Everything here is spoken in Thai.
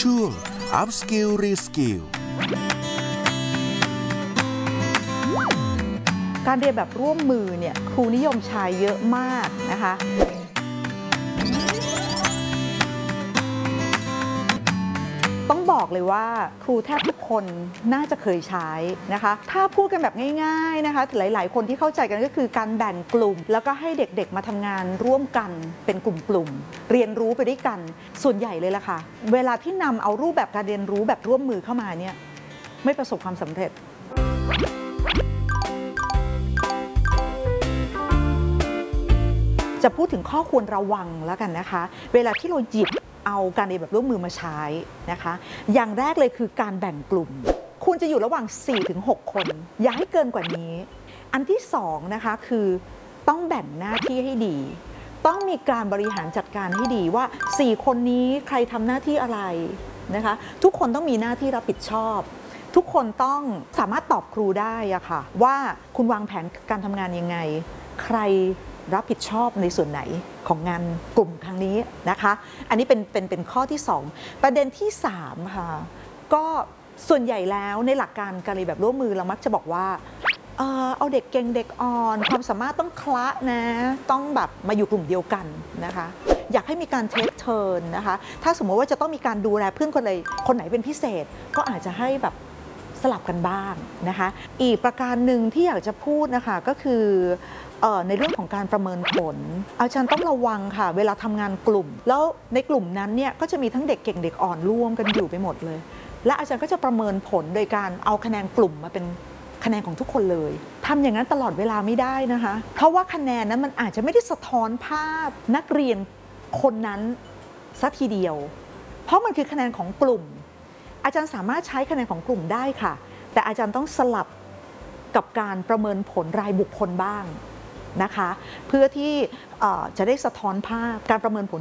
ช่วง Upskill Reskill การเรียนแบบร่วมมือเนี่ยครูนิยมใช้เยอะมากนะคะต้องบอกเลยว่าครูแทบทุกคนน่าจะเคยใช้นะคะถ้าพูดกันแบบง่ายๆนะคะหลายๆคนที่เข้าใจกันก็คือการแบ่งกลุ่มแล้วก็ให้เด็กๆมาทำงานร่วมกันเป็นกลุ่มๆเรียนรู้ไปด้วยกันส่วนใหญ่เลยล่ะค่ะเวลาที่นำเอารูปแบบการเรียนรู้แบบร่วมมือเข้ามาเนี่ยไม่ประสบความสำเร็จจะพูดถึงข้อควรระวังแล้วกันนะคะเวลาที่เราหยิบเอาการเรียนแบบร่วมมือมาใช้นะคะอย่างแรกเลยคือการแบ่งกลุ่มคุณจะอยู่ระหว่าง 4-6 คนอย่าให้เกินกว่านี้อันที่2นะคะคือต้องแบ่งหน้าที่ให้ดีต้องมีการบริหารจัดการให้ดีว่า4คนนี้ใครทำหน้าที่อะไรนะคะทุกคนต้องมีหน้าที่รับผิดชอบทุกคนต้องสามารถตอบครูได้อะค่ะว่าคุณวางแผนการทำงานยังไงใครรับผิดชอบในส่วนไหนของงานกลุ่มครั้งนี้นะคะอันนี้เป็นข้อที่2ประเด็นที่3ค่ะก็ส่วนใหญ่แล้วในหลักการการเรียนแบบร่วมมือเรามักจะบอกว่าเอาเด็กเก่งเด็กอ่อนความสามารถต้องคละนะต้องแบบมาอยู่กลุ่มเดียวกันนะคะอยากให้มีการเทคเทิร์นนะคะถ้าสมมติว่าจะต้องมีการดูแลเพื่อนคนไหนเป็นพิเศษก็อาจจะให้แบบสลับกันบ้างนะคะอีกประการหนึ่งที่อยากจะพูดนะคะก็คือในเรื่องของการประเมินผลอาจารย์ต้องระวังค่ะเวลาทำงานกลุ่มแล้วในกลุ่มนั้นเนี่ยก็จะมีทั้งเด็กเก่งเด็กอ่อนร่วมกันอยู่ไปหมดเลยและอาจารย์ก็จะประเมินผลโดยการเอาคะแนนกลุ่มมาเป็นคะแนนของทุกคนเลยทำอย่างนั้นตลอดเวลาไม่ได้นะคะเพราะว่าคะแนนนั้นมันอาจจะไม่ได้สะท้อนภาพนักเรียนคนนั้นซะทีเดียวเพราะมันคือคะแนนของกลุ่มอาจารย์สามารถใช้คะแนนของกลุ่มได้ค่ะแต่อาจารย์ต้องสลับกับการประเมินผลรายบุคคลบ้างนะคะเพื่อที่จะได้สะท้อนภาพการประเมินผล